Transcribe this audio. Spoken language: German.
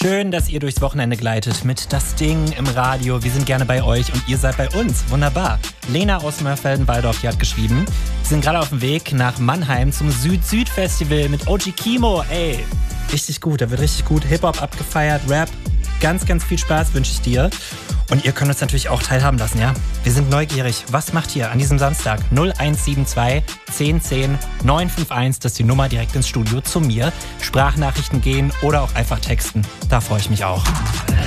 Schön, dass ihr durchs Wochenende gleitet mit Das Ding im Radio. Wir sind gerne bei euch und ihr seid bei uns. Wunderbar. Lena aus Mörfelden-Walldorf hier hat geschrieben, sie sind gerade auf dem Weg nach Mannheim zum Süd-Süd-Festival mit OG Kimo. Ey, richtig gut, da wird richtig gut Hip-Hop abgefeiert, Rap. Ganz, ganz viel Spaß wünsche ich dir. Und ihr könnt uns natürlich auch teilhaben lassen, ja? Wir sind neugierig. Was macht ihr an diesem Samstag? 0172 1010 951, das ist die Nummer direkt ins Studio zu mir. Sprachnachrichten gehen oder auch einfach texten. Da freue ich mich auch.